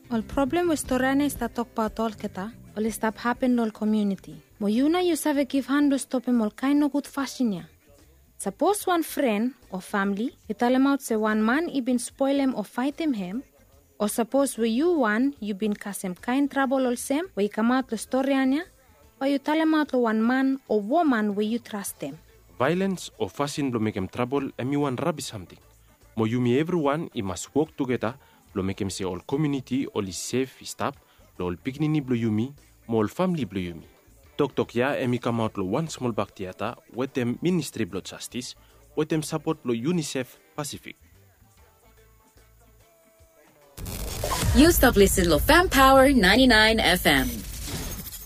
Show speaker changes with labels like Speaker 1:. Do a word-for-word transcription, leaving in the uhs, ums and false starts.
Speaker 1: Ol problem with storane is that talk about all keta, ol stop happen all community. Mo yuna you save give hand to stop him all kind of good fashion ya. Suppose one friend or family, you tell him out say one man he been spoil him or fight him him, or suppose we you one, you been cause him kind trouble all same, where you come out the story anya, or you tell him out to one man or woman where you trust them.
Speaker 2: Violence or fashion lo make him trouble and you want rubbish something. Mo you me everyone, he must work together, lo make him say all community, all is safe, stop, lo all pignini blo you me, mo all family blo you me. Tok tok ya, emi come out lo one small back theater, with them Ministry Blood Justice, with them support lo UNICEF Pacific.
Speaker 3: You stop listening to Fam Power ninety-nine F M.